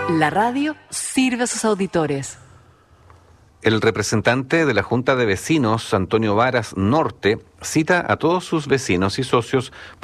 La radio sirve a sus auditores. El representante de la Junta de Vecinos, Antonio Varas Norte, cita a todos sus vecinos y socios